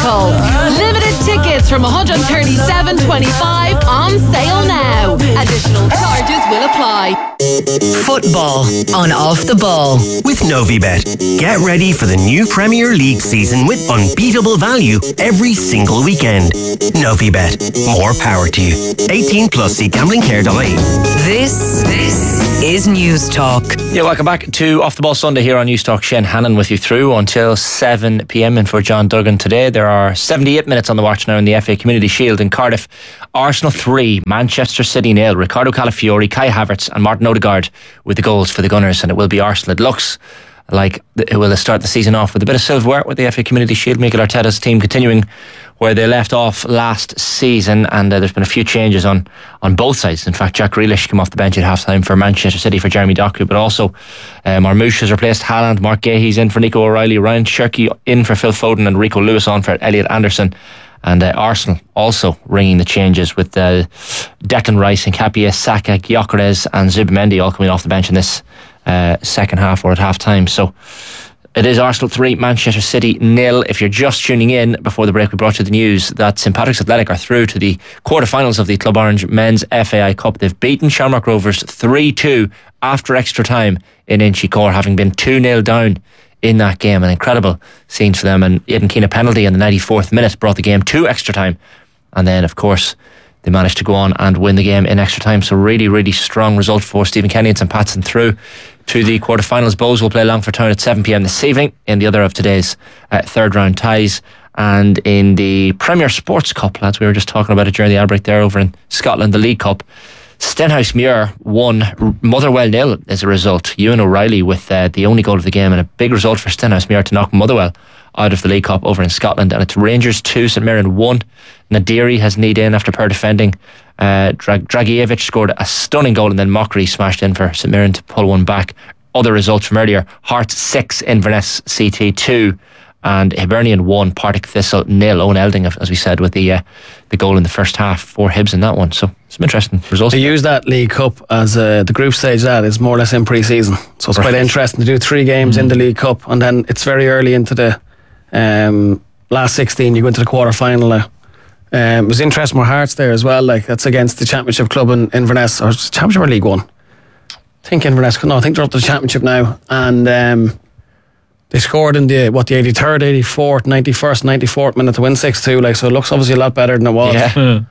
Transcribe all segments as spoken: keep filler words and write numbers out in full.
Liverpool. Limited tickets from one hundred thirty-seven twenty-five on sale now. Additional charges will apply. Football on Off the Ball with Novibet. Get ready for the new Premier League season with unbeatable value every single weekend. Novibet. More power to you. eighteen plus. See gambling care dot I E. This, this is News Talk. Yeah, welcome back to Off the Ball Sunday here on News Talk. Shane Hannon with you through until seven p.m. and for John Duggan today. There are seventy-eight minutes on the watch now in the F A Community Shield in Cardiff. Arsenal three, Manchester City nil. Ricardo Calafiori, Kai Havertz and Martin Odegaard with the goals for the Gunners, and it will be Arsenal. It looks like it will start the season off with a bit of silverware with the F A Community Shield. Mikel Arteta's team continuing where they left off last season, and uh, there's been a few changes on, on both sides. In fact, Jack Grealish came off the bench at half time for Manchester City for Jeremy Doku, but also uh, Marmoush has replaced Haaland, Mark Gahey's in for Nico O'Reilly, Ryan Cherky in for Phil Foden, and Rico Lewis on for Elliot Anderson. And uh, Arsenal also ringing the changes with uh, Declan Rice, Nkapia, Saka, Gyökeres and Zubimendi all coming off the bench in this uh, second half or at half time. So it is Arsenal three, Manchester City nil. If you're just tuning in before the break, we brought you the news that St Patrick's Athletic are through to the quarterfinals of the Club Orange Men's F A I Cup. They've beaten Shamrock Rovers three two after extra time in Inchicore, having been two nil down in that game. An incredible scene for them, and Aidan Keane a penalty in the ninety-fourth minute brought the game to extra time, and then of course they managed to go on and win the game in extra time. So really really strong result for Stephen Kenny and St Pat's, and through to the quarterfinals. Bows will play Longford Town at seven p.m. this evening in the other of today's uh, third round ties. And in the Premier Sports Cup, lads, we were just talking about it during the ad break there over in Scotland, the League Cup, Stenhousemuir won, Motherwell nil as a result. Ewan O'Reilly with uh, the only goal of the game, and a big result for Stenhousemuir to knock Motherwell out of the League Cup over in Scotland. And it's Rangers two, St Mirren one. Nadiri has kneed in after poor defending. Uh, Drag- Dragicevic scored a stunning goal, and then Mockery smashed in for St Mirren to pull one back. Other results from earlier: Hearts six, Inverness C T two, and Hibernian one, Partick Thistle nil. Owen Elding, as we said, with the uh, the goal in the first half for Hibs in that one. So some interesting results. To use that League Cup as uh, the group stage, that is more or less in pre-season, so it's right. Quite interesting to do three games mm. in the League Cup, and then it's very early into the um, last sixteen. You go into the quarter final now. Um, it was interesting with Hearts there as well. Like, that's against the Championship club in Inverness, or Championship or League One. I think Inverness. No, I think they're up to the Championship now, and um, they scored in the what the eighty-third, eighty-fourth, ninety-first, ninety-fourth minute to win six two. Like, so it looks obviously a lot better than it was. Yeah. um,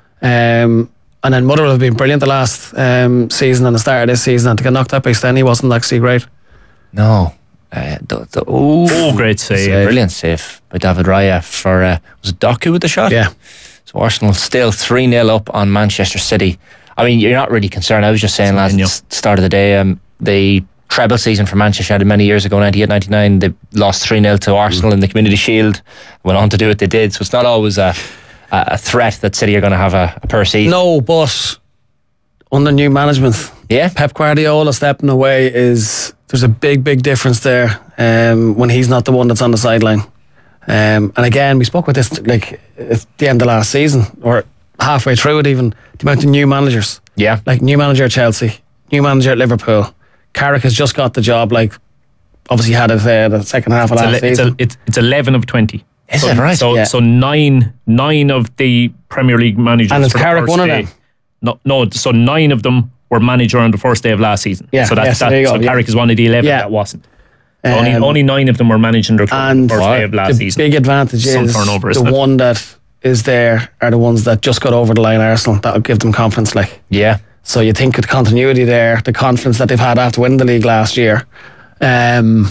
and then Motherwell have been brilliant the last um, season and the start of this season, and to get knocked out by Stenny wasn't actually great. No. Uh, the, the, oh, oh, great save. save. Brilliant save by David Raya for, uh, was it Doku with the shot? Yeah. So Arsenal still three nil up on Manchester City. I mean, you're not really concerned. I was just saying last at the start of the day, um, the treble season for Manchester United many years ago, ninety-eight ninety-nine, they lost three nil to Arsenal mm. in the Community Shield, went on to do what they did. So it's not always a, a threat that City are going to have a, a poor season. No, but under new management, yeah, Pep Guardiola stepping away, is there's a big big difference there um, when he's not the one that's on the sideline. Um, and again, we spoke about this like at the end of last season or halfway through it, even the amount of new managers. Yeah, like new manager at Chelsea, new manager at Liverpool. Carrick has just got the job. Like, obviously had it uh, the second half of it's last a, season. It's, a, it's, it's eleven of twenty. Is so, it right? So yeah. so nine nine of the Premier League managers. And is Carrick one of them? No, no. So nine of them were manager on the first day of last season. Yeah. So that's yeah, so that. there you So go, Carrick yeah. is one of the eleven yeah. that wasn't. Um, only only nine of them were managing their club on the first wow. day of last the season. Big advantage Some is turnover, the isn't it? one that is there are the ones that just got over the line. Arsenal, that'll give them confidence. Like, yeah. So you think with continuity there, the confidence that they've had after winning the league last year, um,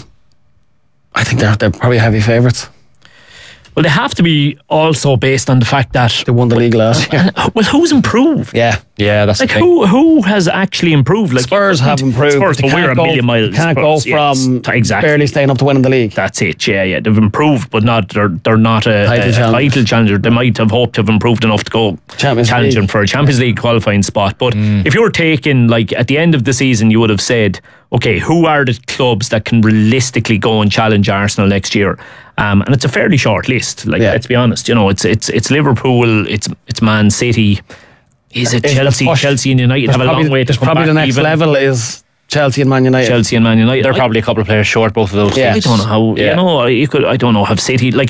I think they're they're probably heavy favourites. Well, they have to be also based on the fact that they won the league last year. Well, who's improved? Yeah, yeah, that's like the thing. who who has actually improved? Like Spurs have improved. Spurs, but we're a go, million miles. Can't Spurs, go from yes, exactly. barely staying up to winning the league. That's it. Yeah, yeah, they've improved, but not they're they're not a title, a, a challenger. title challenger. They might have hoped to have improved enough to go Champions challenging League. for a Champions League qualifying spot. But mm. if you were taking, like, at the end of the season, you would have said, okay, who are the clubs that can realistically go and challenge Arsenal next year? Um, and it's a fairly short list. Like, yeah. let's be honest, you know, it's it's it's Liverpool, it's it's Man City. Is it Is Chelsea? it Chelsea and United there's have a probably, long way to there's come probably back. the next even. level is Chelsea and Man United. Chelsea and Man United. They're I, probably a couple of players short, both of those. Yeah. I don't know how. Yeah. You know, you could. I don't know. Have City like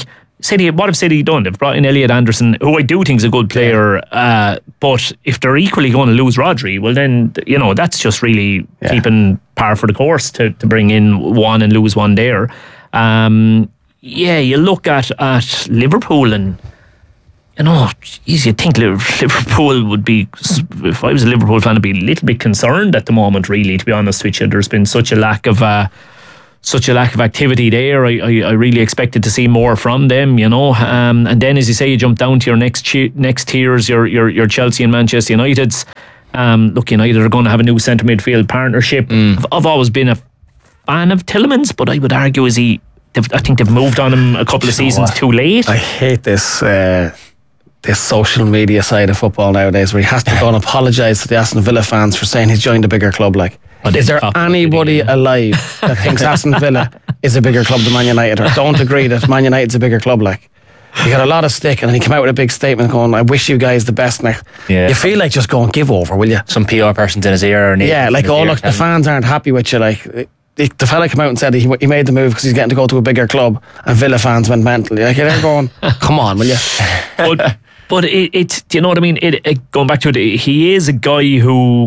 City, what have City done? They've brought in Elliot Anderson, who I do think is a good player, uh, but if they're equally going to lose Rodri, well then, you know, that's just really yeah. keeping par for the course to, to bring in one and lose one there. Um, yeah, you look at, at Liverpool and, you know, geez, you'd think Liverpool would be, if I was a Liverpool fan, I'd be a little bit concerned at the moment, really, to be honest with you. There's been such a lack of... Uh, Such a lack of activity there. I, I, I really expected to see more from them, you know. Um, and then, as you say, you jump down to your next che- next tiers, your, your your Chelsea and Manchester United's. Um, look, United are going to have a new centre midfield partnership. Mm. I've, I've always been a fan of Tielemans, but I would argue is he. I think they've moved on him a couple of seasons too late. I hate this. Uh, this social media side of football nowadays, where he has to go and apologise to the Aston Villa fans for saying he's joined a bigger club, like. But is there anybody alive that thinks Aston Villa is a bigger club than Man United, or don't agree that Man United's a bigger club? Like, he got a lot of stick, and then he came out with a big statement going, "I wish you guys the best." Next, yeah. You feel like just going, give over, will you? Some P R person's in his ear, and yeah, like, oh look, the fans aren't happy with you. Like, the, the fella came out and said he, he made the move because he's getting to go to a bigger club, and Villa fans went mental. Like, they're going, come on, will you? But, but it, it, do you know what I mean? It, it, going back to it, he is a guy who.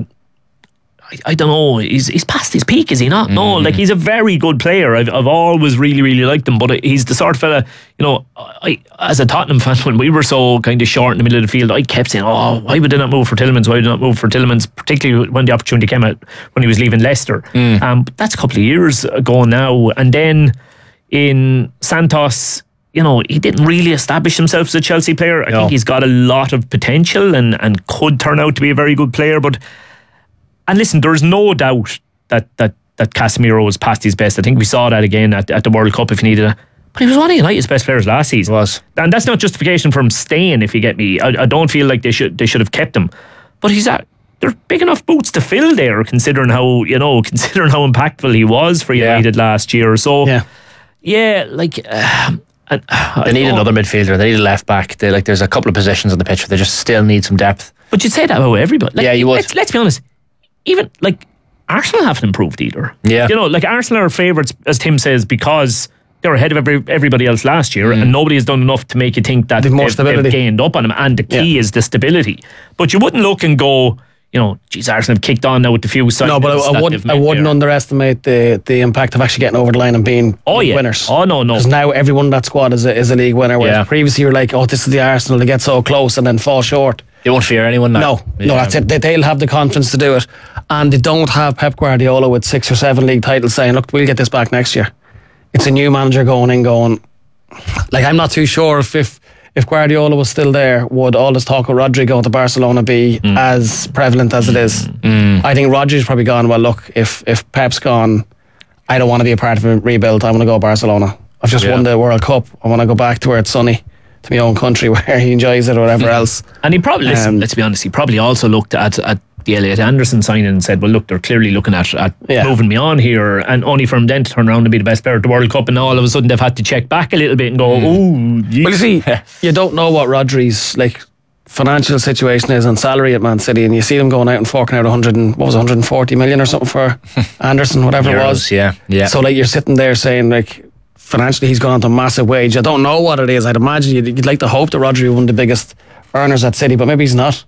I, I don't know, he's he's past his peak, is he not? No, mm. like, he's a very good player. I've I've always really, really liked him, but he's the sort of fella, you know, I, as a Tottenham fan, when we were so kind of short in the middle of the field, I kept saying, oh, why would they not move for Tielemans? Why would they not move for Tielemans? Particularly when the opportunity came out when he was leaving Leicester. Mm. Um, but that's a couple of years ago now. And then in Santos, you know, he didn't really establish himself as a Chelsea player. I no. think he's got a lot of potential and, and could turn out to be a very good player, but and listen, there's no doubt that that that Casemiro was past his best. I think we saw that again at, at the World Cup if you needed it. But he was one of United's best players last season. Was. And that's not justification for him staying, if you get me. I, I don't feel like they should they should have kept him. But he's at they're big enough boots to fill there, considering how, you know, considering how impactful he was for United yeah. last year. So yeah, yeah like uh, I, they need another midfielder. They need a left back. They, like, there's a couple of positions on the pitch where they just still need some depth. But you'd say that about everybody. Like, yeah, you would. Let's, let's be honest. Even, like, Arsenal haven't improved either. Yeah. You know, like, Arsenal are favourites, as Tim says, because they were ahead of every, everybody else last year, mm. and nobody has done enough to make you think that they've, they've, they've gained up on them. And the key yeah. is the stability. But you wouldn't look and go, you know, geez, Arsenal have kicked on now with the few signings. No, but I, I wouldn't, I wouldn't there. underestimate the, the impact of actually getting over the line and being oh, yeah. winners. Oh, no, no. Because now everyone in that squad is a, is a league winner, whereas yeah. previously you were like, oh, this is the Arsenal, they get so close and then fall short. They won't fear anyone now. No, yeah. no, that's it. They, they'll have the confidence to do it. And they don't have Pep Guardiola with six or seven league titles saying, look, we'll get this back next year. It's a new manager going in going, like, I'm not too sure if if, if Guardiola was still there, would all this talk of Rodri going to Barcelona be mm. as prevalent as it is? Mm. I think Rodri's probably gone, well, look, if, if Pep's gone, I don't want to be a part of a rebuild. I want to go to Barcelona. I've just yeah. won the World Cup. I want to go back to where it's sunny, to my own country where he enjoys it or whatever else. And he probably, listen, um, let's be honest, he probably also looked at, at the Elliot Anderson signing and said, well, look, they're clearly looking at, at yeah. moving me on here, and only for him then to turn around and be the best player at the World Cup, and all of a sudden they've had to check back a little bit and go, mm. oh, well, you see, you don't know what Rodri's like financial situation is on salary at Man City, and you see them going out and forking out one hundred and, what was it, one hundred forty million or something for Anderson, whatever Euros, it was. Yeah, yeah. So like, you're sitting there saying, like, financially he's gone on to a massive wage. I don't know what it is. I'd imagine you'd, you'd like to hope that Rodri was one of the biggest earners at City, but maybe he's not.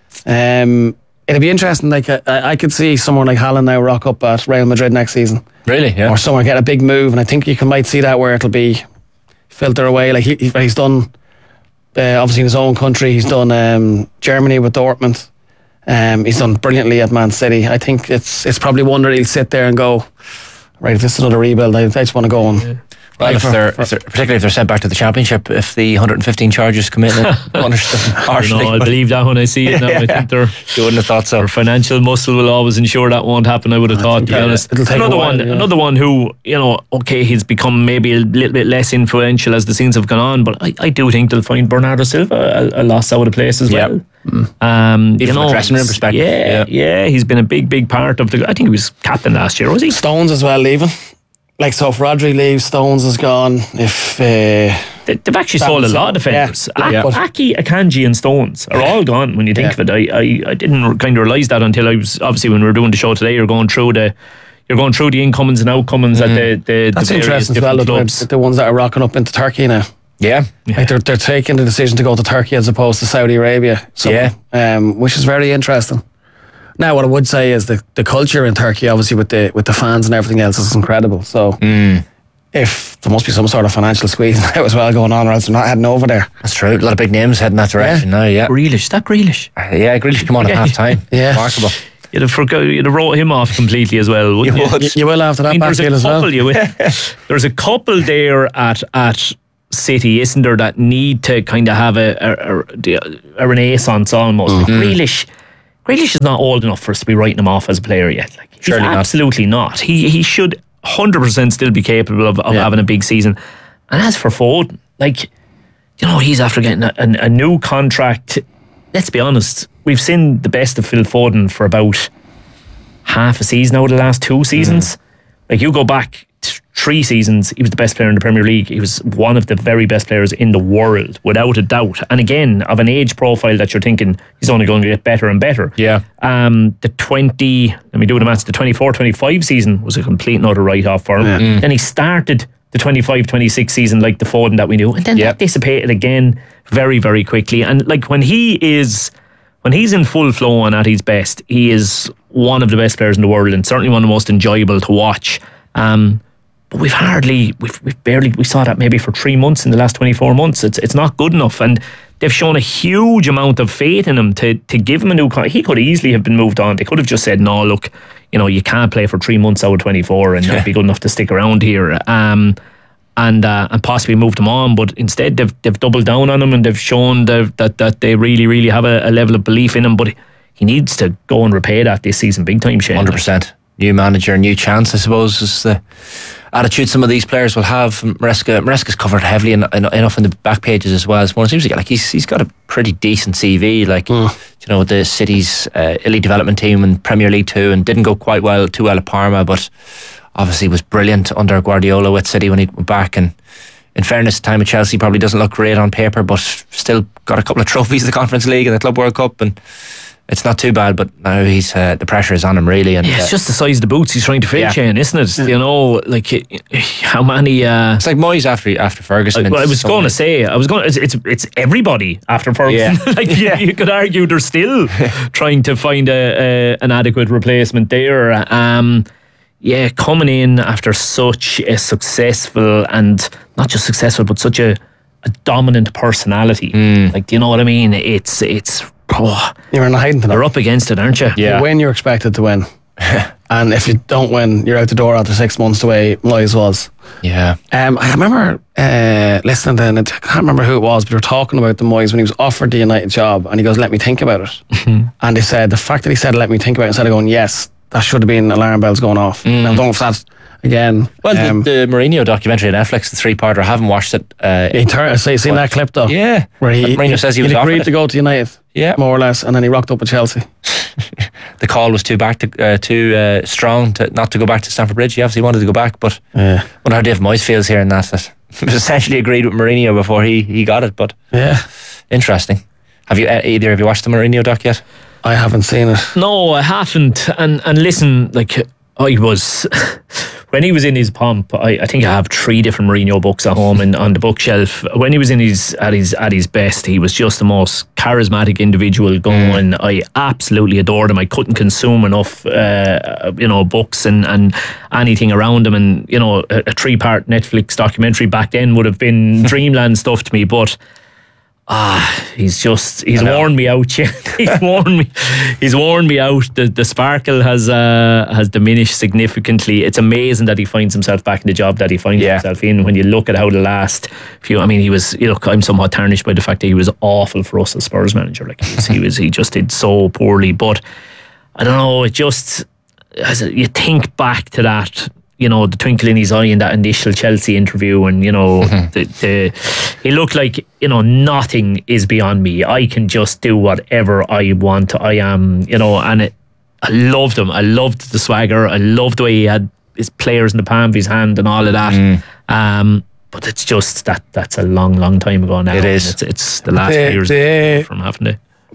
Um, it'd be interesting. Like, I, I could see someone like Haaland now rock up at Real Madrid next season. Really? Yeah. Or someone get a big move, and I think you can might see that where it'll be filter away. Like he, he's done, uh, obviously in his own country. He's done um, Germany with Dortmund. Um, he's done brilliantly at Man City. I think it's it's probably one where he'll sit there and go, right, if this is another rebuild, I, I just want to go and. Yeah. Well, if they're, if they're, particularly if they're sent back to the Championship, if the one hundred fifteen charges come in, punish them harshly. I believe that when I see it now. I think they're, you wouldn't have thought so. Their financial muscle will always ensure that won't happen, I would have I thought, to be yeah, honest. Another while, one, yeah. another one who, you know, okay, he's become maybe a little bit less influential as the scenes have gone on, but I, I do think they'll find Bernardo Silva a, a loss out of place as well. Mm. Um, Even you know, from a dressing room perspective. Yeah, yeah, yeah, he's been a big, big part of the. I think he was captain last year, was he? Stones as well leaving. Like, so if Rodri leaves, Stones is gone. If uh, they, they've actually sold a lot of defenders. Yeah, yeah. Aki, Akanji and Stones are all gone when you think yeah. of it. I, I, I didn't kind of realise that until I was, obviously when we were doing the show today, you're going through the you're going through the incomings and outcomings mm. at the, the, That's the interesting as well, clubs. the, the ones that are rocking up into Turkey now. Yeah. Like they're, they're taking the decision to go to Turkey as opposed to Saudi Arabia. So, Yeah. um, which is very interesting. Now, what I would say is the, the culture in Turkey, obviously with the with the fans and everything else, is incredible. So, Mm. if there must be some sort of financial squeeze now as well going on, or else they're not heading over there. That's true. A lot of big names heading that direction now, yeah. Grealish, is that Grealish? Uh, Yeah, Grealish come on at Yeah. half time. Yeah. Remarkable. You'd have, forgo- you'd have wrote him off completely as well, wouldn't you? You would. You, you will after that I mean, there's backfield a as well. couple. You will. There's a couple there at at City, isn't there, that need to kind of have a a, a, a renaissance almost. Mm-hmm. Like Grealish, Grealish is not old enough for us to be writing him off as a player yet. Like, he's Surely not. absolutely not. He he should one hundred percent still be capable of, of Yeah. having a big season. And as for Foden, like, you know, he's after getting a, a, a new contract. Let's be honest, we've seen the best of Phil Foden for about half a season out of the last two seasons. Mm. Like, you go back t- three seasons, he was the best player in the Premier League. He was one of the very best players in the world, without a doubt. And again, of an age profile that you're thinking he's only going to get better and better. Yeah. Um, the twenty, let me do the maths, the twenty-four twenty-five season was a complete and utter write-off for him. Yeah. Then he started the twenty-five twenty-six season like the Foden that we knew. And then Yeah. that dissipated again very, very quickly. And like when he is... When he's in full flow and at his best, he is one of the best players in the world and certainly one of the most enjoyable to watch. Um, but we've hardly, we've, we've barely, we saw that maybe for three months in the last twenty-four months. It's it's not good enough. And they've shown a huge amount of faith in him to, to give him a new contract. He could easily have been moved on. They could have just said, no, look, you know, you can't play for three months out of twenty-four and not be good enough to stick around here. Um, and uh, and possibly moved him on, but instead they've they've doubled down on him and they've shown that that, that they really really have a, a level of belief in him. But he needs to go and repay that this season big time, Shane. one hundred percent. New manager, new chance, I suppose, is the attitude some of these players will have. Maresca, Maresca's covered heavily in, in, enough in the back pages as well. It seems to get like he's he's got a pretty decent C V. Like Mm. you know, the City's uh, elite development team in Premier League two, and didn't go quite well too well at Parma, but obviously was brilliant under Guardiola with City when he went back. And in fairness, time at Chelsea probably doesn't look great on paper, but still got a couple of trophies, the Conference League and the Club World Cup, and it's not too bad. But now he's uh, the pressure is on him really. And Yeah, it's uh, just the size of the boots he's trying to fill, Yeah. Shane, isn't it? You know, like how many. Uh, it's like Moyes after after Ferguson. in well, I was some going to ways. say, I was going. It's it's, it's everybody after Ferguson. Yeah. like you, you could argue they're still trying to find a, a an adequate replacement there. Um, yeah, coming in after such a successful and not just successful, but such a, a dominant personality. Mm. Like, do you know what I mean? It's it's. Oh, You're in a hiding to they're up against it, aren't you? Yeah. You win, you're expected to win. And if you don't win, you're out the door after six months the way Moyes was. Yeah. Um, I remember uh, listening to, and I can't remember who it was, but we were talking about the Moyes when he was offered the United job, and he goes, let me think about it. And they said, the fact that he said, let me think about it, instead of going, yes, that should have been alarm bells going off. Now, I don't know if that's, again... Well, um, the, the Mourinho documentary on Netflix, the three-parter, I haven't watched it. Uh, he turned, so you seen that clip, though? yeah. Where he, Mourinho says he was he'd offered agreed it. to go to United, Yeah. more or less, and then he rocked up with Chelsea. The call was too back to uh, too uh, strong to not to go back to Stamford Bridge. He obviously wanted to go back, but Yeah. I wonder how Dave Moyes feels hearing that. That it was essentially agreed with Mourinho before he, he got it. But Yeah. interesting. Have you uh, either have you watched the Mourinho doc yet? I haven't seen it. No, I haven't. And and listen, like I was when he was in his pomp. I, I think I have three different Mourinho books at home and on the bookshelf. When he was in his at his at his best, he was just the most charismatic individual going. Mm. I absolutely adored him. I couldn't consume enough, uh, you know, books and, and anything around him. And you know, a, a three part Netflix documentary back then would have been dreamland stuff to me, but. Ah, he's just, he's worn me out, yeah. he's worn me, he's worn me out. The the sparkle has uh, has diminished significantly. It's amazing that he finds himself back in the job that he finds Yeah. himself in. When you look at how the last few, I mean, he was, you know, I'm somewhat tarnished by the fact that he was awful for us as Spurs manager. Like he was, he, was, he just did so poorly. But I don't know, it just, as you think back to that, you know, the twinkle in his eye in that initial Chelsea interview, and you know, mm-hmm. the, the, he looked like, you know, nothing is beyond me. I can just do whatever I want. I am, you know, and it, I loved him. I loved the swagger. I loved the way he had his players in the palm of his hand and all of that. Mm. Um, but it's just that that's a long, long time ago now. It is. It's, it's the last The- few years the- from having to.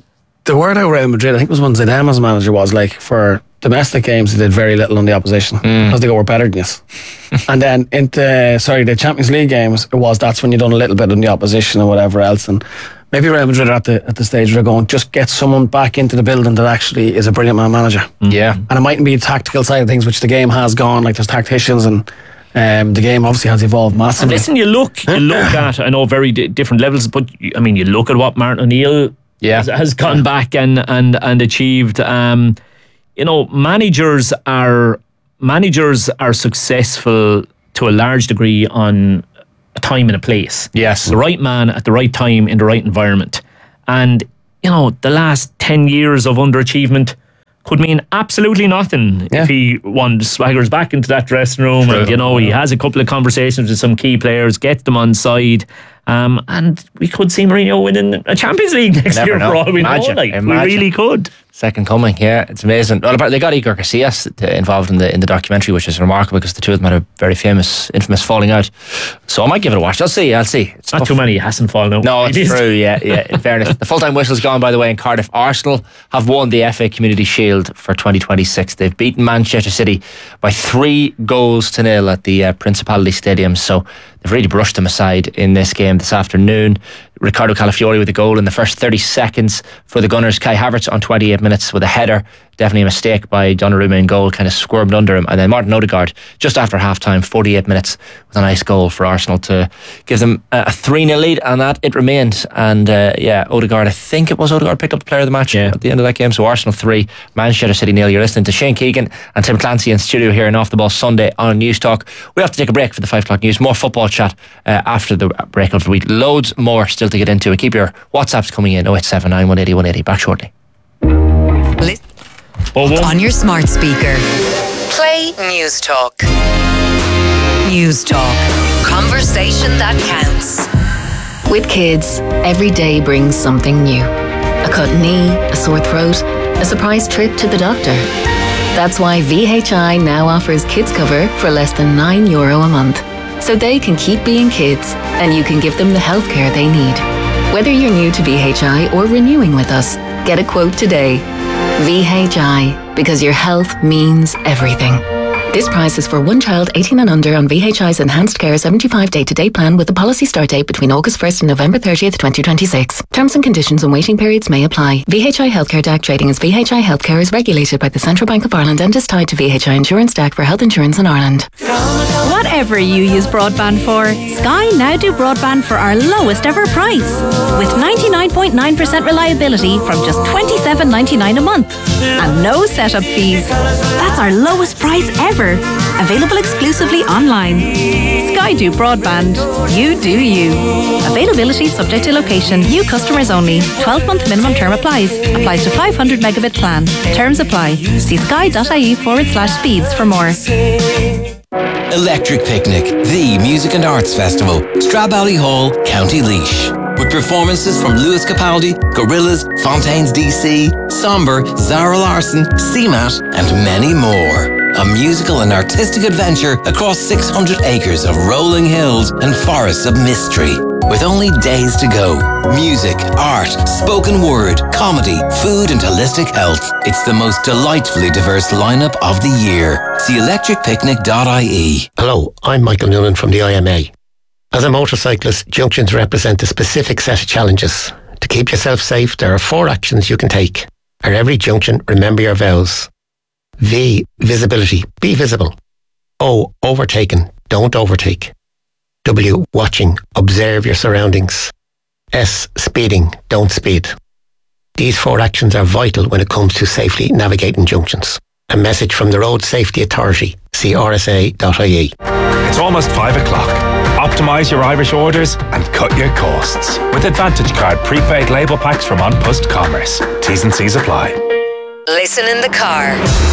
the word out Real Madrid, I think it was when Zidane's manager was like, for domestic games, they did very little on the opposition because they go, we're better than this. And then into, sorry, the Champions League games, it was, that's when you done a little bit on the opposition and whatever else. And maybe Real Madrid are at the, at the stage where they're going, just get someone back into the building that actually is a brilliant man manager. Yeah. And it mightn't be the tactical side of things, which the game has gone, like there's tacticians and um, the game obviously has evolved massively. And listen, you look, you look at, I know very d- different levels, but I mean, you look at what Martin O'Neill yeah. has, has gone yeah. back and, and, and achieved. Um, you know, managers are managers are successful to a large degree on a time and a place. Yes. The right man at the right time in the right environment. And, you know, the last ten years of underachievement could mean absolutely nothing yeah. if he one swaggers back into that dressing room True. and, you know, he has a couple of conversations with some key players, gets them on side. Um, and we could see Mourinho winning a Champions League next year for all we Imagine. know. Like, Imagine. we really could. Second coming, yeah, it's amazing. Well, they got Iker Casillas involved in the in the documentary, which is remarkable because the two of them had a very famous, infamous falling out. So I might give it a watch. I'll see. I'll see. It's not tough. Too many. He hasn't fallen out. No, it's it true. Yeah, yeah. In fairness, the full-time whistle's gone, by the way, in Cardiff. Arsenal have won the F A Community Shield for twenty twenty-six. They've beaten Manchester City by three goals to nil at the uh, Principality Stadium. So they've really brushed them aside in this game this afternoon. Ricardo Calafiori with a goal in the first thirty seconds for the Gunners. Kai Havertz on twenty-eight minutes with a header. Definitely a mistake by Donnarumma in goal, kind of squirmed under him. And then Martin Odegaard, just after half time, forty-eight minutes, with a nice goal for Arsenal to give them a three nil lead, and that it remained. And uh, yeah, Odegaard, I think it was Odegaard, picked up the player of the match yeah. at the end of that game. So Arsenal three, Manchester City nil. You're listening to Shane Keegan and Tim Clancy in studio here in Off the Ball Sunday on News Talk. We have to take a break for the five o'clock news. More football chat uh, after the break of the week. Loads more still to get into. And keep your WhatsApps coming in, oh eight seven nine, one eight oh, one eight oh. Back shortly. Oh, on your smart speaker. Play News Talk. News Talk. Conversation that counts. With kids, every day brings something new. A cut knee, a sore throat, a surprise trip to the doctor. That's why V H I now offers kids cover for less than nine euro a month. So they can keep being kids and you can give them the healthcare they need. Whether you're new to V H I or renewing with us, get a quote today. V H I, because your health means everything. This price is for one child eighteen and under on V H I's Enhanced Care seventy-five day-to-day plan with a policy start date between August first and November thirtieth, twenty twenty-six. Terms and conditions and waiting periods may apply. V H I Healthcare D A C trading as V H I Healthcare is regulated by the Central Bank of Ireland and is tied to V H I Insurance D A C for health insurance in Ireland. Whatever you use broadband for, Sky now do broadband for our lowest ever price. With ninety-nine point nine percent reliability from just twenty-seven ninety-nine a month. And no setup fees. That's our lowest price ever. Available exclusively online. Sky do broadband. You do you. Availability subject to location. New customers only. twelve month minimum term applies. Applies to five hundred megabit plan. Terms apply. See sky.ie forward slash speeds for more. Electric Picnic, the music and arts festival, Stradbally Hall, County Laois. With performances from Lewis Capaldi, Gorillaz, Fontaines D C, Somber, Zara Larsson, C M A T, and many more. A musical and artistic adventure across six hundred acres of rolling hills and forests of mystery. With only days to go. Music, art, spoken word, comedy, food and holistic health. It's the most delightfully diverse lineup of the year. See electric picnic dot I E. Hello, I'm Michael Noonan from the I M A. As a motorcyclist, junctions represent a specific set of challenges. To keep yourself safe, there are four actions you can take. At every junction, remember your vows. V, visibility, be visible. O, overtaken, don't overtake. W, watching, observe your surroundings. S, speeding, don't speed. These four actions are vital when it comes to safely navigating junctions. A message from the Road Safety Authority, see R S A dot I E. It's almost five o'clock. Optimise your Irish orders and cut your costs. With Advantage Card prepaid label packs from On Post Commerce. T's and C's apply. Listen in the car.